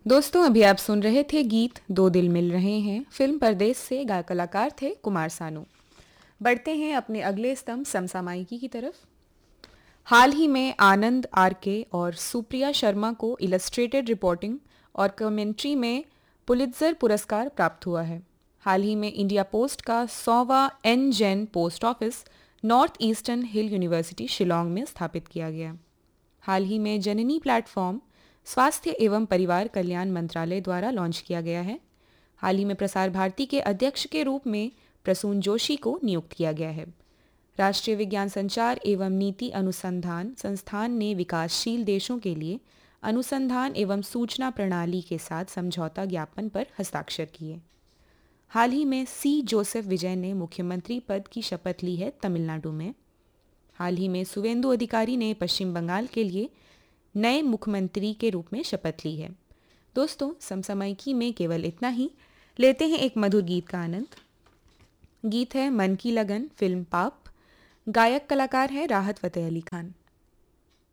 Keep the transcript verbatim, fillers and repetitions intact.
दोस्तों, अभी आप सुन रहे थे गीत दो दिल मिल रहे हैं। फिल्म परदेस से गायक कलाकार थे कुमार सानू। बढ़ते हैं अपने अगले स्तंभ समसामयिकी की तरफ। हाल ही में आनंद आरके और सुप्रिया शर्मा को इलस्ट्रेटेड रिपोर्टिंग और कमेंट्री में पुलित्जर पुरस्कार प्राप्त हुआ है। हाल ही में इंडिया पोस्ट का सौवां एन जेन पोस्ट ऑफिस नॉर्थ ईस्टर्न हिल यूनिवर्सिटी शिलोंग में स्थापित किया गया। हाल ही में जननी प्लेटफॉर्म स्वास्थ्य एवं परिवार कल्याण मंत्रालय द्वारा लॉन्च किया गया है। हाल ही में प्रसार भारती के अध्यक्ष के रूप में प्रसून जोशी को नियुक्त किया गया है। राष्ट्रीय विज्ञान संचार एवं नीति अनुसंधान संस्थान ने विकासशील देशों के लिए अनुसंधान एवं सूचना प्रणाली के साथ समझौता ज्ञापन पर हस्ताक्षर किए। हाल ही में सी जोसेफ विजय ने मुख्यमंत्री पद की शपथ ली है तमिलनाडु में। हाल ही में सुवेंदु अधिकारी ने पश्चिम बंगाल के लिए नए मुख्यमंत्री के रूप में शपथ ली है। दोस्तों, समसामयिकी में केवल इतना ही। लेते हैं एक मधुर गीत का आनंद। गीत है मन की लगन, फिल्म पाप। गायक कलाकार है राहत फतेह अली खान।